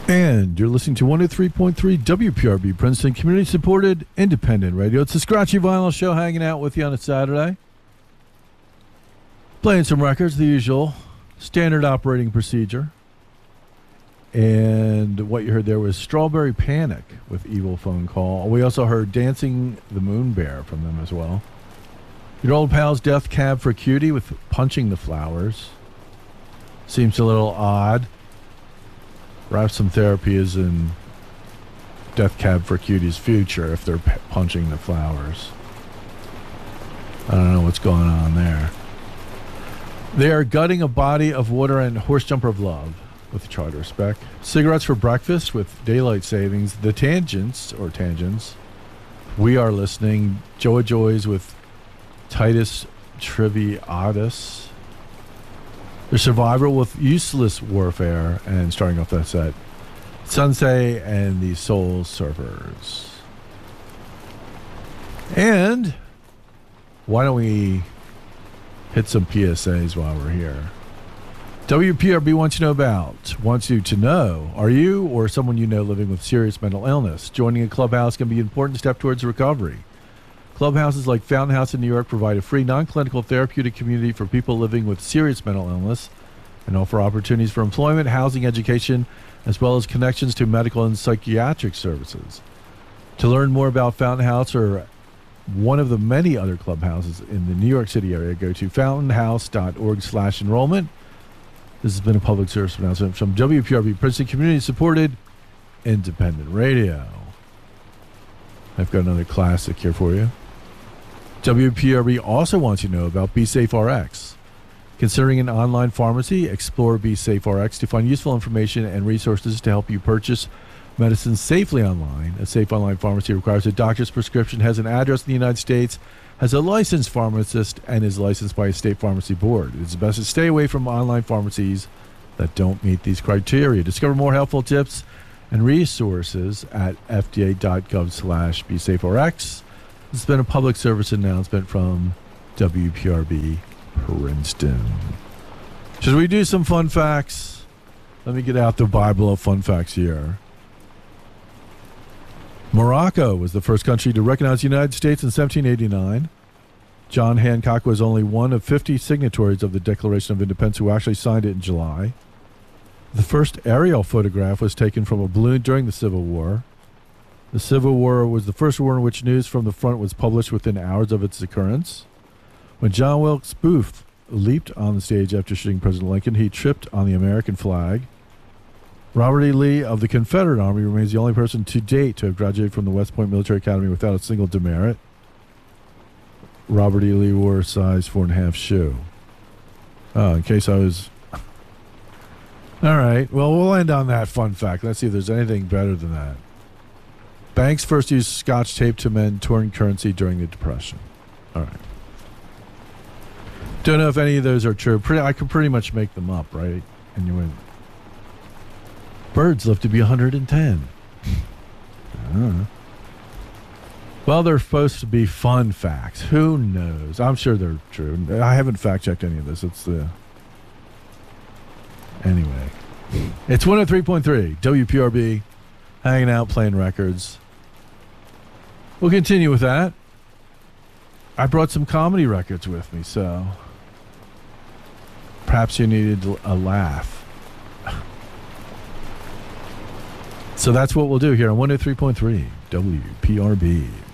And you're listening to 103.3 WPRB, Princeton, community-supported independent radio. It's the Scratchy Vinyl Show, hanging out with you on a Saturday. Playing some records, the usual standard operating procedure. And what you heard there was Strawberry Panic with Evil Phone Call. We also heard Dancing the Moon Bear from them as well. Your old pals Death Cab for Cutie with Punching the Flowers. Seems a little odd. Perhaps some therapy is in Death Cab for Cutie's future if they're punching the flowers. I don't know what's going on there. They are Gutting a Body of Water and Horse Jumper of Love with Charter Spec. Cigarettes for Breakfast with Daylight Savings. The Tangents, or Tangents. We Are Listening. Joa Joys with Titus Triviatus. The Survivor with Useless Warfare, and starting off that set, Sunsei and the Soul Surfers. And why don't we hit some PSAs while we're here? WPRB wants you to know, are you or someone you know living with serious mental illness? Joining a clubhouse can be an important step towards recovery. Clubhouses like Fountain House in New York provide a free non-clinical therapeutic community for people living with serious mental illness and offer opportunities for employment, housing, education, as well as connections to medical and psychiatric services. To learn more about Fountain House or one of the many other clubhouses in the New York City area, go to fountainhouse.org/enrollment. This has been a public service announcement from WPRB, Princeton Community-supported independent radio. I've got another classic here for you. WPRB also wants you to know about BeSafeRx. Considering an online pharmacy, explore BeSafeRx to find useful information and resources to help you purchase medicine safely online. A safe online pharmacy requires a doctor's prescription, has an address in the United States, has a licensed pharmacist, and is licensed by a state pharmacy board. It's best to stay away from online pharmacies that don't meet these criteria. Discover more helpful tips and resources at fda.gov/BeSafeRx. This has been a public service announcement from WPRB Princeton. Should we do some fun facts? Let me get out the Bible of fun facts here. Morocco was the first country to recognize the United States in 1789. John Hancock was only one of 50 signatories of the Declaration of Independence who actually signed it in July. The first aerial photograph was taken from a balloon during the Civil War. The Civil War was the first war in which news from the front was published within hours of its occurrence. When John Wilkes Booth leaped on the stage after shooting President Lincoln, he tripped on the American flag. Robert E. Lee of the Confederate Army remains the only person to date to have graduated from the West Point Military Academy without a single demerit. Robert E. Lee wore a size 4.5 shoe. Oh, in case I was... All right, well, we'll end on that fun fact. Let's see if there's anything better than that. Banks first used Scotch tape to mend torn currency during the Depression. All right. Don't know if any of those are true. I could pretty much make them up, right? And you went... Birds live to be 110. Well, they're supposed to be fun facts. Who knows? I'm sure they're true. I haven't fact-checked any of this. It's the... Anyway. It's 103.3 WPRB. Hanging out, playing records. We'll continue with that. I brought some comedy records with me, so... Perhaps you needed a laugh. So that's what we'll do here on 103.3 WPRB.